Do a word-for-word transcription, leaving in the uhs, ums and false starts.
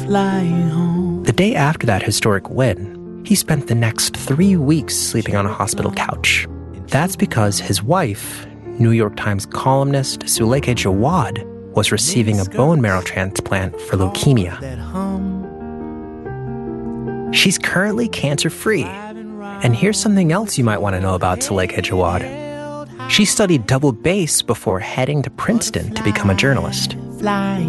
flying home. The day after that historic win, he spent the next three weeks sleeping on a hospital couch. That's because his wife, New York Times columnist Zulaikha Jawad, was receiving a bone marrow transplant for leukemia. She's currently cancer-free. And here's something else you might want to know about Zulaikha Jawad. She studied double bass before heading to Princeton to become a journalist.